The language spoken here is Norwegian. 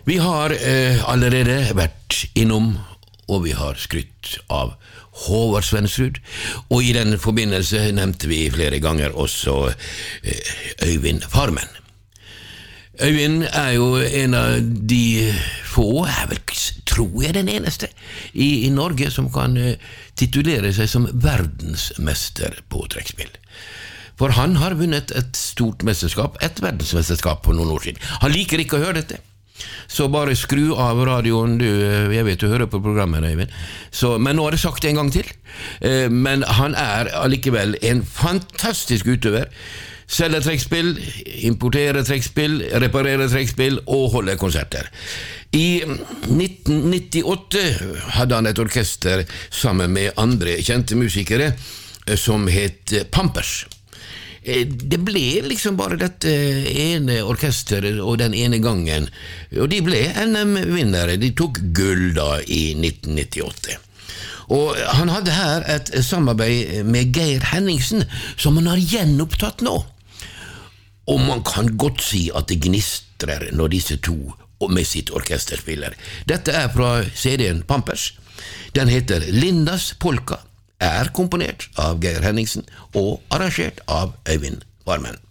Vi har allerede vært innom, og vi har skrytt av Håvard Svendsrud, og i den forbindelse nevnte vi flere ganger også Øyvind Farmen. Øyvind jo en av de få, tror jeg den eneste, i Norge som kan titulere seg som verdensmester på trekkspill. For han har vunnet et stort mesterskap, et verdensmesterskap for noen år siden. Han liker ikke å høre dette. Så bare skru av radioen, jeg vet du hører på programmet, Øyvind. Men nå har jeg sagt det en gang til. Men han allikevel en fantastisk utøver. Selger trekkspill, importerer trekkspill, reparerer trekkspill og holder konserter. I 1998 hadde han et orkester sammen med andre kjente musikere som het Pampers. Det ble liksom bare dette ene orkesteret og den ene gangen, og de ble NM-vinnere. De tok gull da i 1998. Og han hadde her et samarbeid med Geir Henningsen som han har gjenopptatt nå. Og man kan godt si at det gnistrer når disse to med sitt orkester spiller. Dette fra CD-en Pampers. Den heter Lindas Polka, komponert av Geir Henningsen og arrangert av Øyvind Farmen.